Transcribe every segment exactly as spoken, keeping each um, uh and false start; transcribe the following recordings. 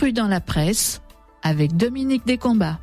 Cru dans la presse avec Dominique Descombats.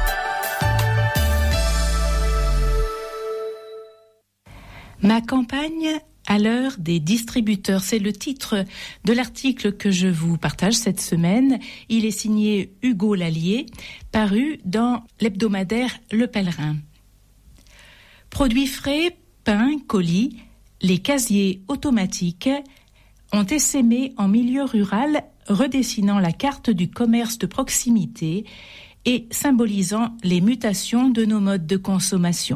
Ma campagne à l'heure des distributeurs, c'est le titre de l'article que je vous partage cette semaine. Il est signé Hugo Lallier, paru dans l'hebdomadaire Le Pèlerin. Produits frais, pain, colis, les casiers automatiques ont essaimé en milieu rural, redessinant la carte du commerce de proximité et symbolisant les mutations de nos modes de consommation.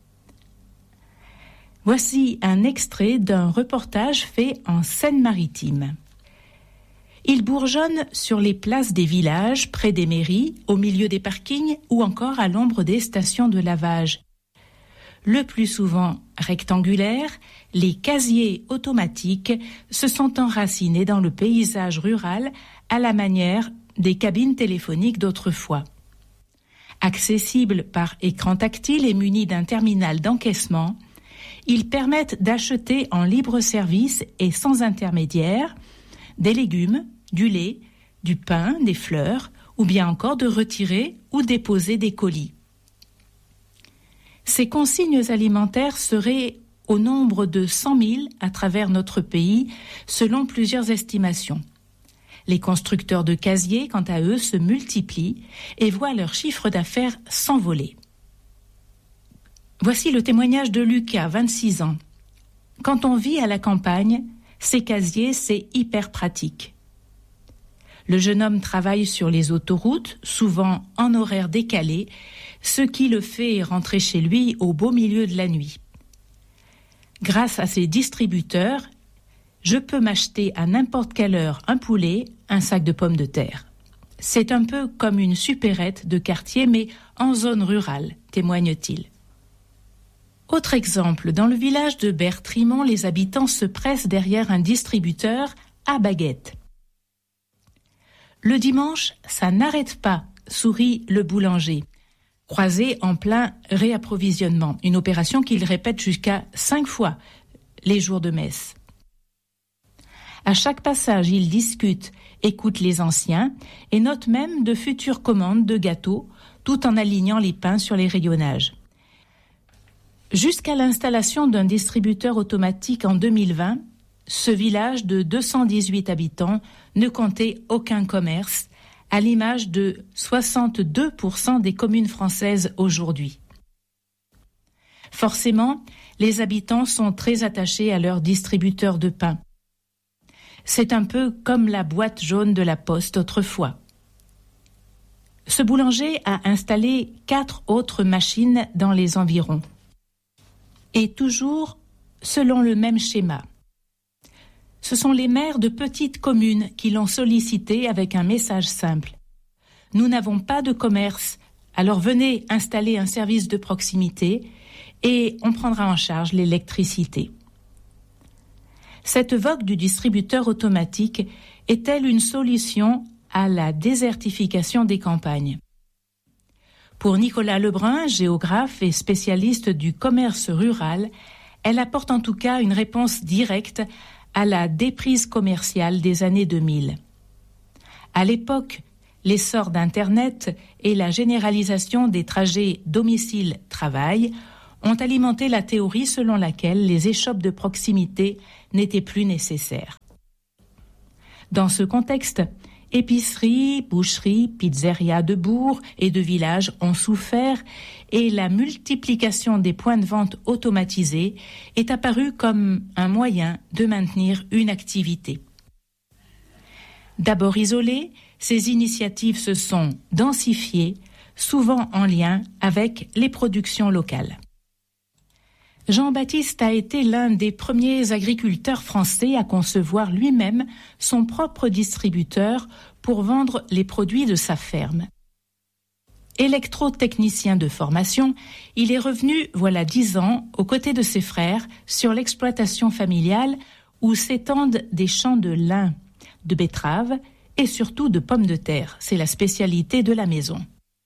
Voici un extrait d'un reportage fait en Seine-Maritime. Il bourgeonne sur les places des villages, près des mairies, au milieu des parkings ou encore à l'ombre des stations de lavage. Le plus souvent rectangulaires, les casiers automatiques se sont enracinés dans le paysage rural à la manière des cabines téléphoniques d'autrefois. Accessibles par écran tactile et munis d'un terminal d'encaissement, ils permettent d'acheter en libre service et sans intermédiaire des légumes, du lait, du pain, des fleurs ou bien encore de retirer ou déposer des colis. Ces consignes alimentaires seraient au nombre de cent mille à travers notre pays, selon plusieurs estimations. Les constructeurs de casiers, quant à eux, se multiplient et voient leur chiffre d'affaires s'envoler. Voici le témoignage de Lucas, vingt-six ans. Quand on vit à la campagne, ces casiers, c'est hyper pratique. Le jeune homme travaille sur les autoroutes, souvent en horaire décalé, ce qui le fait rentrer chez lui au beau milieu de la nuit. Grâce à ces distributeurs, je peux m'acheter à n'importe quelle heure un poulet, un sac de pommes de terre. C'est un peu comme une supérette de quartier, mais en zone rurale, témoigne-t-il. Autre exemple, dans le village de Bertrimont, les habitants se pressent derrière un distributeur à baguette. Le dimanche, ça n'arrête pas, sourit le boulanger, croisé en plein réapprovisionnement, une opération qu'il répète jusqu'à cinq fois les jours de messe. À chaque passage, il discute, écoute les anciens et note même de futures commandes de gâteaux, tout en alignant les pains sur les rayonnages. Jusqu'à l'installation d'un distributeur automatique en deux mille vingt, ce village de deux cent dix-huit habitants ne comptait aucun commerce, à l'image de soixante-deux pour cent des communes françaises aujourd'hui. Forcément, les habitants sont très attachés à leur distributeur de pain. C'est un peu comme la boîte jaune de la Poste autrefois. Ce boulanger a installé quatre autres machines dans les environs. Et toujours selon le même schéma. Ce sont les maires de petites communes qui l'ont sollicité avec un message simple. Nous n'avons pas de commerce, alors venez installer un service de proximité et on prendra en charge l'électricité. Cette vogue du distributeur automatique est-elle une solution à la désertification des campagnes ? Pour Nicolas Lebrun, géographe et spécialiste du commerce rural, elle apporte en tout cas une réponse directe à la déprise commerciale des années deux mille. À l'époque, l'essor d'Internet et la généralisation des trajets domicile-travail ont alimenté la théorie selon laquelle les échoppes de proximité n'étaient plus nécessaires. Dans ce contexte, épiceries, boucheries, pizzerias de bourgs et de villages ont souffert et la multiplication des points de vente automatisés est apparue comme un moyen de maintenir une activité. D'abord isolées, ces initiatives se sont densifiées, souvent en lien avec les productions locales. Jean-Baptiste a été l'un des premiers agriculteurs français à concevoir lui-même son propre distributeur pour vendre les produits de sa ferme. Électrotechnicien de formation, il est revenu, voilà dix ans, aux côtés de ses frères, sur l'exploitation familiale où s'étendent des champs de lin, de betteraves et surtout de pommes de terre. C'est la spécialité de la maison.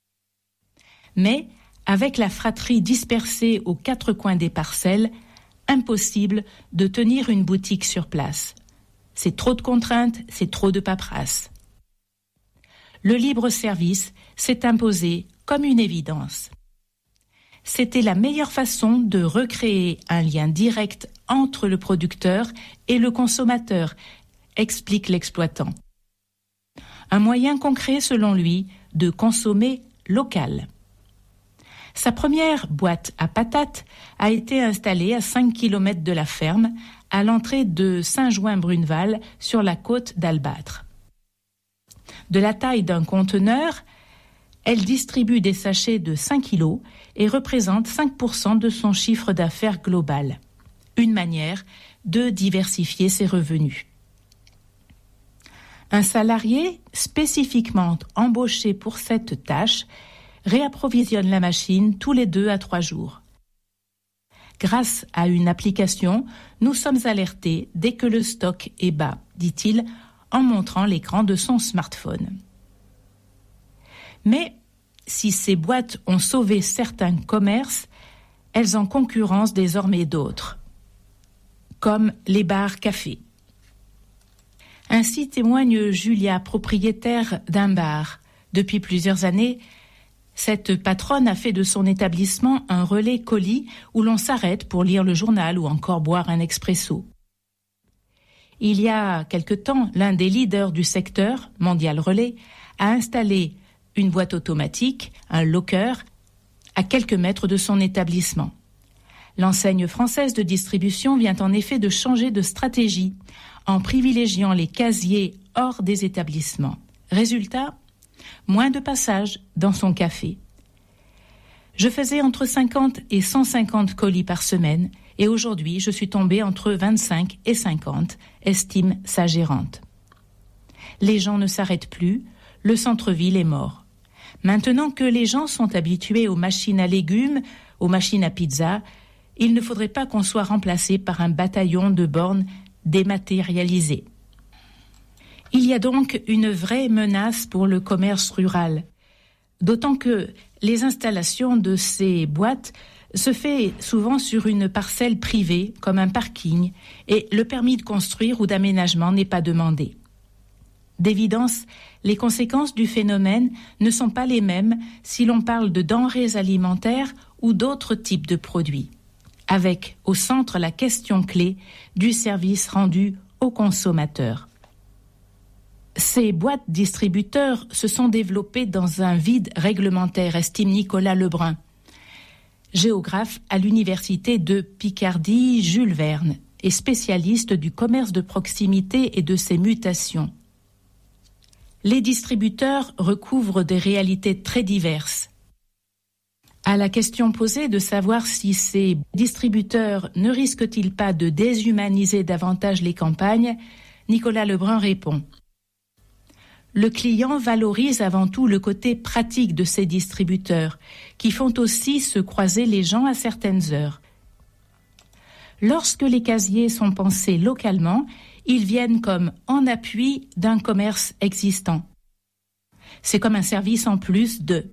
Mais avec la fratrie dispersée aux quatre coins des parcelles, impossible de tenir une boutique sur place. C'est trop de contraintes, c'est trop de paperasse. le libre-service s'est imposé comme une évidence. C'était la meilleure façon de recréer un lien direct entre le producteur et le consommateur, explique l'exploitant. Un moyen concret, selon lui, de consommer local. Sa première boîte à patates a été installée à cinq kilomètres de la ferme, à l'entrée de Saint-Jouin-Bruneval, sur la côte d'Albâtre. De la taille d'un conteneur, elle distribue des sachets de cinq kilos et représente cinq pour cent de son chiffre d'affaires global. Une manière de diversifier ses revenus. Un salarié spécifiquement embauché pour cette tâche réapprovisionne la machine tous les deux à trois jours. Grâce à une application, nous sommes alertés dès que le stock est bas, dit-il, en montrant l'écran de son smartphone. Mais si ces boîtes ont sauvé certains commerces, elles en concurrencent désormais d'autres, comme les bars cafés. Ainsi témoigne Julia, propriétaire d'un bar. Depuis plusieurs années, cette patronne a fait de son établissement un relais colis où l'on s'arrête pour lire le journal ou encore boire un expresso. Il y a quelque temps, l'un des leaders du secteur, Mondial Relais, a installé une boîte automatique, un locker, à quelques mètres de son établissement. L'enseigne française de distribution vient en effet de changer de stratégie en privilégiant les casiers hors des établissements. Résultat, moins de passages dans son café. Je faisais entre cinquante et cent cinquante colis par semaine et aujourd'hui je suis tombée entre vingt-cinq et cinquante, estime sa gérante. Les gens ne s'arrêtent plus, le centre-ville est mort. Maintenant que les gens sont habitués aux machines à légumes, aux machines à pizza, il ne faudrait pas qu'on soit remplacé par un bataillon de bornes dématérialisées. Il y a donc une vraie menace pour le commerce rural, d'autant que les installations de ces boîtes se fait souvent sur une parcelle privée, comme un parking, et le permis de construire ou d'aménagement n'est pas demandé. D'évidence, les conséquences du phénomène ne sont pas les mêmes si l'on parle de denrées alimentaires ou d'autres types de produits, avec au centre la question clé du service rendu aux consommateurs. Ces boîtes distributeurs se sont développées dans un vide réglementaire, estime Nicolas Lebrun, géographe à l'université de Picardie Jules Verne et spécialiste du commerce de proximité et de ses mutations. Les distributeurs recouvrent des réalités très diverses. À la question posée de savoir si ces distributeurs ne risquent-ils pas de déshumaniser davantage les campagnes, Nicolas Lebrun répond. Le client valorise avant tout le côté pratique de ces distributeurs, qui font aussi se croiser les gens à certaines heures. Lorsque les casiers sont pensés localement, ils viennent comme en appui d'un commerce existant. C'est comme un service en plus de.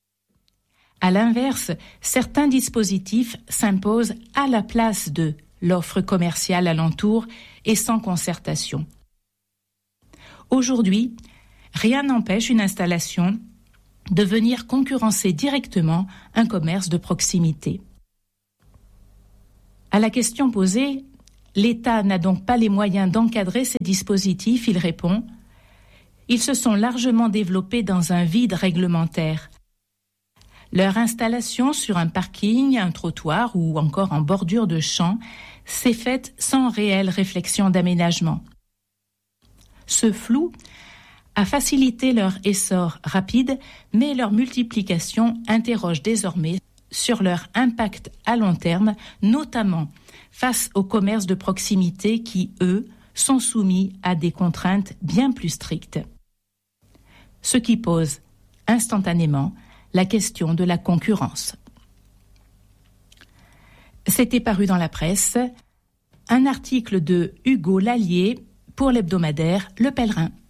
À l'inverse, certains dispositifs s'imposent à la place de l'offre commerciale alentour et sans concertation. Aujourd'hui, rien n'empêche une installation de venir concurrencer directement un commerce de proximité. À la question posée, l'État n'a donc pas les moyens d'encadrer ces dispositifs, il répond. Ils se sont largement développés dans un vide réglementaire. Leur installation sur un parking, un trottoir ou encore en bordure de champ s'est faite sans réelle réflexion d'aménagement. Ce flou a facilité leur essor rapide, mais leur multiplication interroge désormais sur leur impact à long terme, notamment face aux commerces de proximité qui, eux, sont soumis à des contraintes bien plus strictes. Ce qui pose instantanément la question de la concurrence. C'était paru dans la presse, un article de Hugo Lallier pour l'hebdomadaire Le Pèlerin.